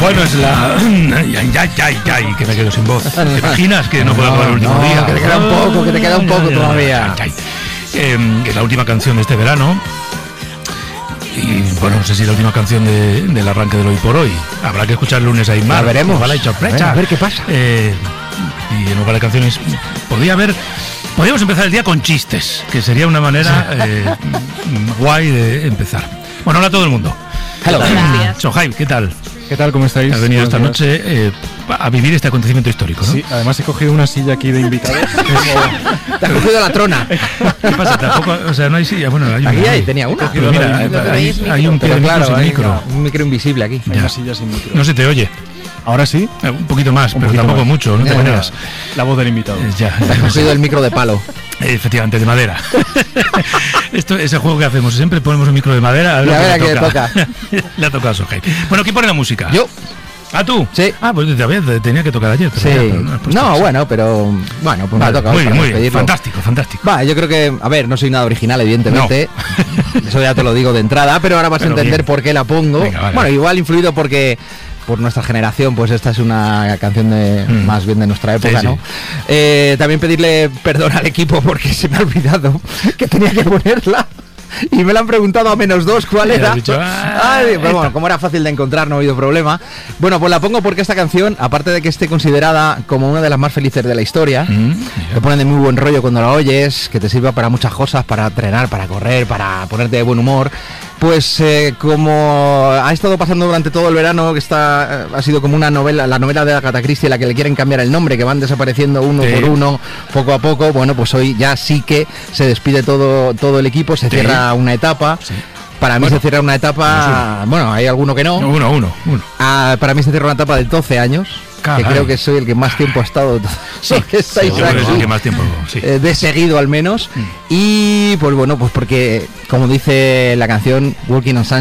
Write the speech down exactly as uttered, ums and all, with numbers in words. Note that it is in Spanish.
Bueno, es la... Ay, ay, ay, ay, que me quedo sin voz. ¿Te imaginas que no puedo acabar el último no, día? Que te queda un poco, que te queda un poco todavía. Ay, ay. Eh, es la última canción de este verano. Y bueno, no sé si es la última canción de, del arranque del Hoy por Hoy. Habrá que escuchar el lunes a Aymar. La veremos. Ojalá y sorpresa. A ver qué pasa. Eh, y en lugar de canciones, podría haber... Podríamos empezar el día con chistes, que sería una manera eh, guay de empezar. Bueno, hola a todo el mundo. Hello. Sohaib, ¿qué tal? ¿Qué tal? ¿Cómo estáis? Has venido esta Buenos noche eh, a vivir este acontecimiento histórico, ¿no? Sí, además he cogido una silla aquí de invitados. Te has cogido la trona. ¿Qué pasa? Tampoco, o sea, no hay silla. Bueno, hay Aquí una. hay, tenía una. Pero mira, hay, hay un pie Pero de micro claro, sin hay micro. un micro invisible aquí. Hay Ya. una silla sin micro. No se te oye. ¿Ahora sí? Eh, Un poquito más, Un pero poquito tampoco más. mucho, no te Ya. maneras. La voz del invitado. Eh, Ya, Te has cogido el micro de palo. Eh, efectivamente, de madera. Esto es el juego que hacemos. Siempre ponemos un micro de madera. A ver, Y a ver lo que a le qué toca. Le ha tocado a Sohaib. Bueno, ¿quién pone la música? Yo. ¿Ah, tú? Sí. Ah, pues todavía te tenía que tocar ayer. Pero Sí. ya, pero no, has puesto No, eso. bueno, pero. Bueno, pues Vale, me toca muy hoy bien, para muy bien. despedirlo. Fantástico, fantástico. Va, yo creo que, a ver, no soy nada original, evidentemente. Eso ya te lo digo de entrada, pero ahora vas Pero a entender bien. por qué la pongo. Venga, vale. Bueno, igual influido porque por nuestra generación, pues esta es una canción de Mm. más bien de nuestra época, Sí, sí. ¿no? Eh, también pedirle perdón al equipo porque se me ha olvidado que tenía que ponerla. Y me la han preguntado a menos dos cuál Y has era. dicho, ah, Ay, pero bueno, esta. como era fácil de encontrar, no ha habido problema. Bueno, pues la pongo porque esta canción, aparte de que esté considerada como una de las más felices de la historia, Mm, te mira. ponen de muy buen rollo cuando la oyes, que te sirva para muchas cosas, para entrenar, para correr, para ponerte de buen humor. Pues eh, como ha estado pasando durante todo el verano, que está eh, ha sido como una novela, la novela de Agatha Christie, la que le quieren cambiar el nombre, que van desapareciendo uno Sí. por uno, poco a poco. Bueno, pues hoy ya sí que se despide todo, todo el equipo, se Sí. cierra una etapa. Sí. Para mí Bueno, se cierra una etapa, bueno, hay alguno que no. Uno, uno, uno. Ah, para mí se cierra una etapa de doce años, Caray. que creo que soy el que más tiempo ha estado. Sí, que estáis yo creo que aquí. es el que más tiempo. Sí. Eh, de seguido al menos. Mm. Y pues bueno, pues porque como dice la canción Walking on Sunshine,